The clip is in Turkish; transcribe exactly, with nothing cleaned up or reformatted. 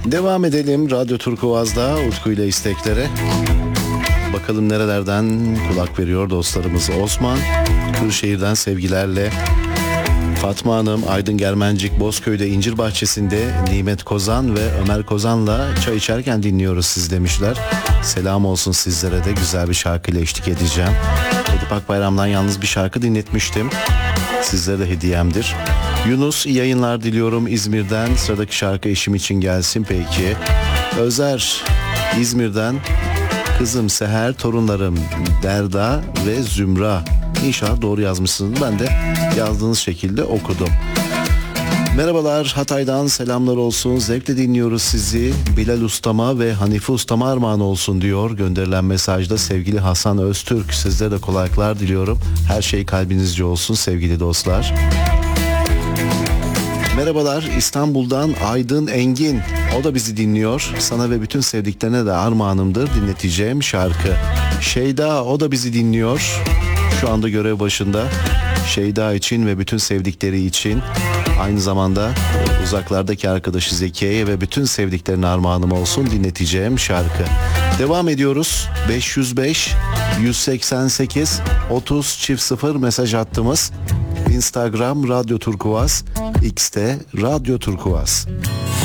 Devam edelim Radyo Turkuaz'da Utku ile isteklere. Bakalım nerelerden kulak veriyor dostlarımız. Osman Kırşehir'den sevgilerle. Fatma Hanım Aydın Germencik Bozköy'de incir bahçesinde Nimet Kozan ve Ömer Kozan'la çay içerken dinliyoruz siz demişler. Selam olsun sizlere de, güzel bir şarkıyla eşlik edeceğim. Edip Akbayram'dan yalnız bir şarkı dinletmiştim. Sizlere de hediyemdir. Yunus iyi yayınlar diliyorum İzmir'den. Sıradaki şarkı eşim için gelsin peki. Özer İzmir'den. Kızım Seher, torunlarım Derda ve Zümra. İnşallah doğru yazmışsınız. Ben de yazdığınız şekilde okudum. Merhabalar, Hatay'dan selamlar olsun. Zevkle dinliyoruz sizi. Bilal Ustama ve Hanife Ustama armağan olsun diyor gönderilen mesajda sevgili Hasan Öztürk. Sizlere de kolaylıklar diliyorum. Her şey kalbinizce olsun sevgili dostlar. Merhabalar, İstanbul'dan Aydın Engin. O da bizi dinliyor. Sana ve bütün sevdiklerine de armağanımdır dinleteceğim şarkı. Şeyda, o da bizi dinliyor. Şu anda görev başında. Şeyda için ve bütün sevdikleri için, aynı zamanda uzaklardaki arkadaşı Zekiye'ye ve bütün sevdiklerine armağanım olsun dinleteceğim şarkı. Devam ediyoruz. beş yüz beş yüz seksen sekiz otuz çift sıfır mesaj hattımız. Instagram Radyo Turkuaz, X'te Radyo Turkuaz.